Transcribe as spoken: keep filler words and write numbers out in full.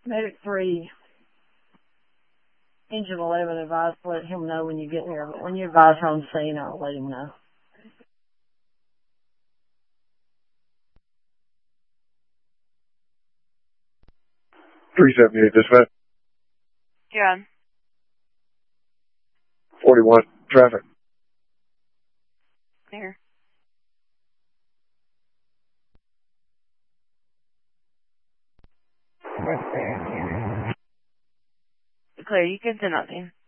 Medic three, Engine eleven, advise to let him know when you get there. But when you advise her on the scene, I'll let him know. three seventy-eight, dispatch. Yeah. forty-one, traffic. There. Clear, you can send that in.